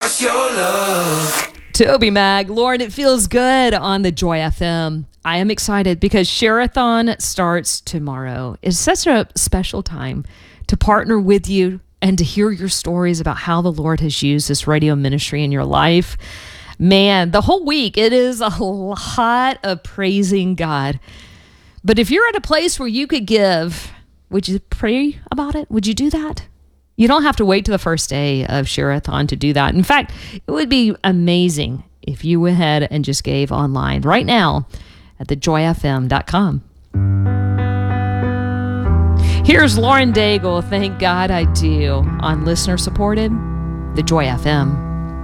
us your love. Toby Mag, Lauren, it feels good on the Joy FM. I am excited because Share-a-thon starts tomorrow. It's such a special time to partner with you and to hear your stories about how the Lord has used this radio ministry in your life. Man, the whole week, it is a lot of praising God. But if you're at a place where you could give, would you pray about it? Would you do that? You don't have to wait to the first day of Share-a-thon to do that. In fact, it would be amazing if you went ahead and just gave online right now at thejoyfm.com. Here's Lauren Daigle, Thank God I Do, on listener-supported The Joy FM.